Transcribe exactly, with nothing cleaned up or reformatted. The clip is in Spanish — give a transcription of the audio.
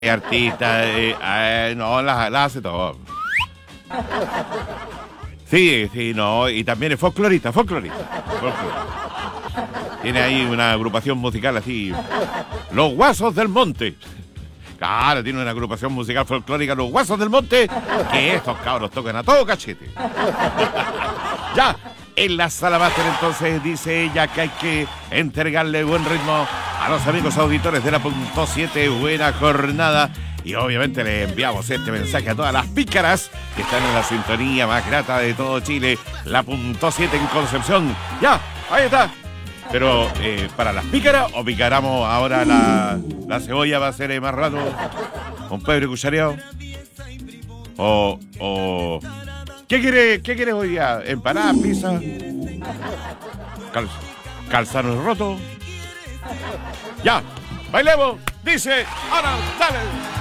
artista, eh, eh, no, las la hace todo. Sí, sí, no, y también es folclorista, folclorista, folclorista. Tiene ahí una agrupación musical así, Los Guasos del Monte. Claro, tiene una agrupación musical folclórica, Los Guasos del Monte, que estos cabros tocan a todo cachete. Ya, en la sala máster entonces dice ella que hay que entregarle buen ritmo a los amigos auditores de la punto siete, buena jornada. Y obviamente le enviamos este mensaje a todas las pícaras que están en la sintonía más grata de todo Chile, la punto siete en Concepción. Ya, ahí está. Pero, eh, ¿para las pícaras o picaramos ahora la, la cebolla va a ser más rato? ¿Un pebre cuchareado? O, o... ¿Qué quiere, qué quiere hoy día? ¿Empanada, pizza? Cal, ¿Calzano roto? Ya, bailemos, dice, ahora, dale.